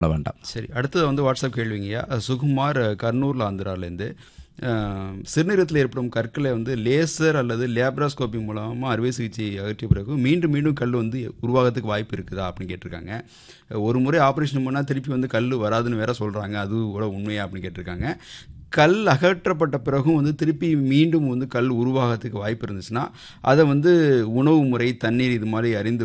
வேண்டாம். சரி, அடுத்தது வந்து வாட்ஸ்அப் கேள்விங்கய்யா. சுகுமார் கர்னூல் ஆந்திராலேருந்து. சிறுநீரகத்தில் ஏற்படும் கற்களை வந்து லேசர் அல்லது லேப்ராஸ்கோபி மூலமாக அறுவை சிகிச்சை அகற்றிய பிறகு மீண்டும் மீண்டும் கல் வந்து உருவாகிறதுக்கு வாய்ப்பு இருக்குதா அப்படின்னு கேட்டிருக்காங்க. ஒரு முறை ஆப்ரேஷன் பண்ணால் திருப்பி வந்து கல் வராதுன்னு வேற சொல்கிறாங்க, அது கூட உண்மையா அப்படின்னு கேட்டிருக்காங்க. கல் அகற்றப்பட்ட பிறகும் வந்து திருப்பி மீண்டும் வந்து கல் உருவாகிறதுக்கு வாய்ப்பு இருந்துச்சுன்னா அதை வந்து உணவு முறை, தண்ணீர் இது மாதிரி அறிந்து